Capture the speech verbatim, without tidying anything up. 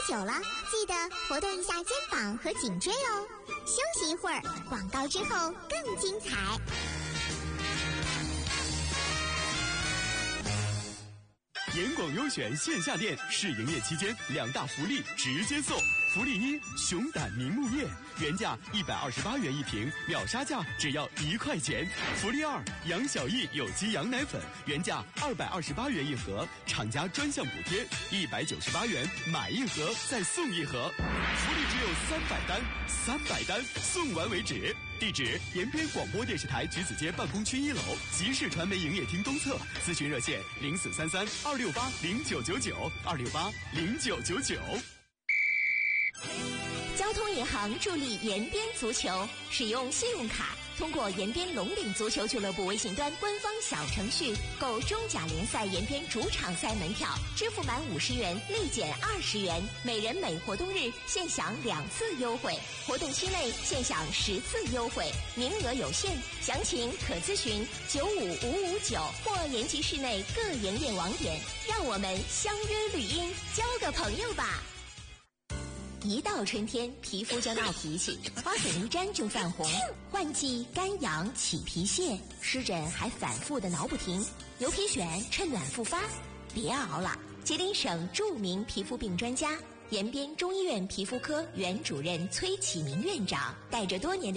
久了，记得活动一下肩膀和颈椎哦。休息一会儿，广告之后更精彩。 严广优选线下店试营业期间，两大福利直接送。福利一：熊胆明目叶，原价一百二十八元一瓶，秒杀价只要一块钱。福利二：杨小艺有机羊奶粉，原价二百二十八元一盒，厂家专项补贴一百九十八元，买一盒再送一盒。福利只有三百单，三百单送完为止。地址：延边广播电视台橘子街办公区一楼，集市传媒营业厅东侧。咨询热线：零四三三二六八零九九九二六八零九九九。 交通银行助力延边足球，使用信用卡，通过延边龙岭足球俱乐部微信端官方小程序购中甲联赛延边主场赛门票，支付满五十元立减二十元，每人每活动日现享两次优惠，活动期内现享十次优惠，名额有限，详情可咨询九五五五九或延吉市内各营业网点。让我们相约绿荫，交个朋友吧。一到春天，皮肤就闹脾气，花粉一沾就泛红，换季干痒起皮屑，湿疹还反复的挠不停。牛皮癣趁暖复发，别熬了！吉林省著名皮肤病专家、延边中医院皮肤科原主任崔启明院长带着多年的